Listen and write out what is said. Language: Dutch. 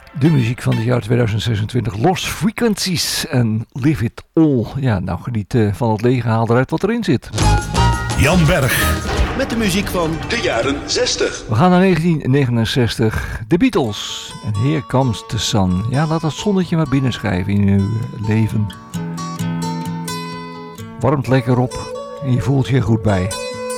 De muziek van het jaar 2026, Lost Frequencies en Live It All. Ja, nou geniet van het lege, haal eruit wat erin zit. Jan Berg met de muziek van de jaren 60. We gaan naar 1969, The Beatles. En Here Comes the Sun. Ja, laat dat zonnetje maar binnenschrijven in uw leven. Warmt lekker op en je voelt je er goed bij.